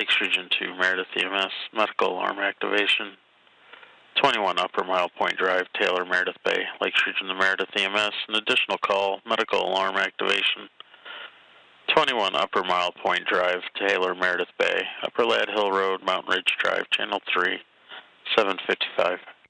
Lakes Region 2, Meredith EMS, medical alarm activation. 21 Upper Mile Point Drive, Taylor, Meredith Bay, Lakes Region to Meredith EMS, an additional call, medical alarm activation. 21 Upper Mile Point Drive, Taylor, Meredith Bay, Upper Lad Hill Road, Mountain Ridge Drive, Channel 3, 755.